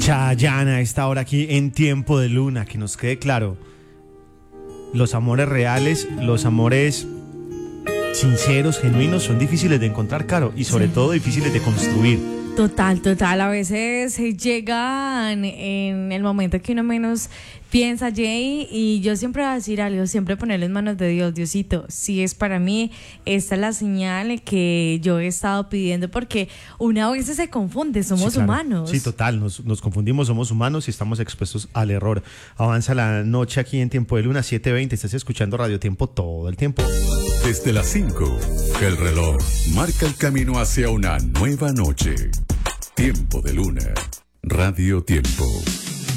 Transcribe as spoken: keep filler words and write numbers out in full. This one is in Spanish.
Chayanne a esta hora aquí en Tiempo de Luna, que nos quede claro, los amores reales, los amores sinceros, genuinos, son difíciles de encontrar, Caro, y sobre sí. todo difíciles de construir. Total, total, a veces llegan en el momento que uno menos piensa, Jay, y yo siempre voy a decir algo, siempre ponerlo en manos de Dios. Diosito, si es para mí, esta es la señal que yo he estado pidiendo, porque una vez se confunde, somos sí, claro. humanos. Sí, total, nos, nos confundimos, somos humanos y estamos expuestos al error. Avanza la noche aquí en Tiempo de Luna, siete veinte, estás escuchando Radio Tiempo todo el tiempo. Desde las cinco, el reloj marca el camino hacia una nueva noche. Tiempo de Luna, Radio Tiempo.